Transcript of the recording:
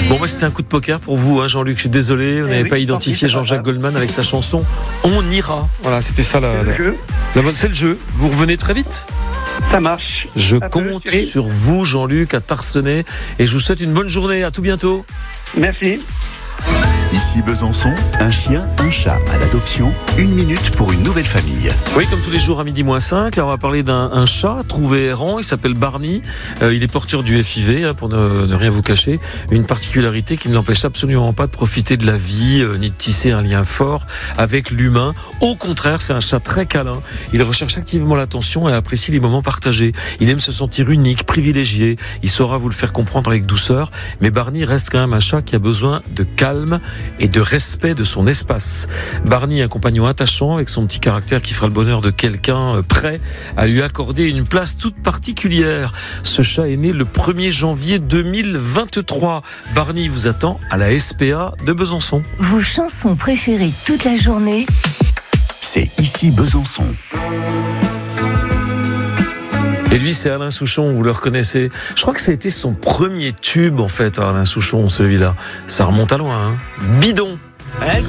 Bon, moi, c'était un coup de poker pour vous, hein, Jean-Luc. Je suis désolé, vous n'avez pas identifié Jean-Jacques Goldman avec sa chanson On ira. Voilà, c'était ça c'est le jeu. Vous revenez très vite. Ça marche. Je compte sur vous, Jean-Luc, à Tarsenay, et je vous souhaite une bonne journée. À tout bientôt. Merci. Ici Besançon, un chien, un chat à l'adoption, 1 minute pour une nouvelle famille. Oui, comme tous les jours à midi moins 5, là on va parler d'un chat trouvé errant, il s'appelle Barney, il est porteur du FIV, hein, pour ne rien vous cacher, une particularité qui ne l'empêche absolument pas de profiter de la vie, ni de tisser un lien fort avec l'humain. Au contraire, c'est un chat très câlin, il recherche activement l'attention et apprécie les moments partagés. Il aime se sentir unique, privilégié, il saura vous le faire comprendre avec douceur, mais Barney reste quand même un chat qui a besoin de calme et de respect de son espace. Barney, un compagnon attachant avec son petit caractère qui fera le bonheur de quelqu'un prêt à lui accorder une place toute particulière. Ce chat est né le 1er janvier 2023. Barney vous attend à la SPA de Besançon. Vos chansons préférées toute la journée, C'est ici Besançon. Et lui, c'est Alain Souchon, vous le reconnaissez. Je crois que ça a été son premier tube, en fait, Alain Souchon, celui-là. Ça remonte à loin, hein. Bidon.